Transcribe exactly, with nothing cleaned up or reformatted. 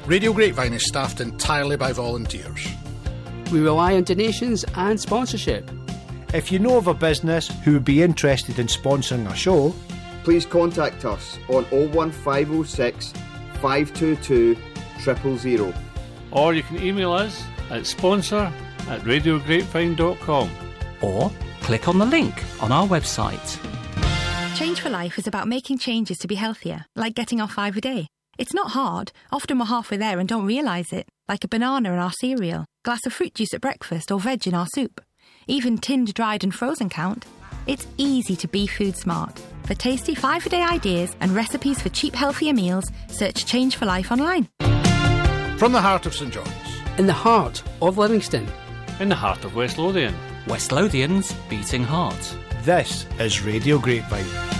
Radio Grapevine is staffed entirely by volunteers. We rely on donations and sponsorship. If you know of a business who would be interested in sponsoring a show, please contact us on oh one five oh six, five two two, zero zero zero. Or you can email us at sponsor at radio grapevine dot com. Or click on the link on our website. Change for Life is about making changes to be healthier, like getting off five a day. It's not hard. Often we're halfway there and don't realise it, like a banana in our cereal, glass of fruit juice at breakfast or veg in our soup. Even tinned, dried and frozen count. It's easy to be food smart. For tasty five-a-day ideas and recipes for cheap, healthier meals, search Change for Life online. From the heart of St John's. In the heart of Livingston. In the heart of West Lothian. West Lothian's beating heart. This is Radio Grapevine.